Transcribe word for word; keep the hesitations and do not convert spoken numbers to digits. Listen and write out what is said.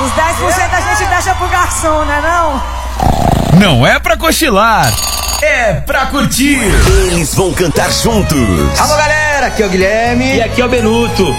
Os dez por cento a gente deixa pro garçom, né não? Não é pra cochilar, é pra curtir. Eles vão cantar juntos. Alô, galera, aqui é o Guilherme e aqui é o Benuto.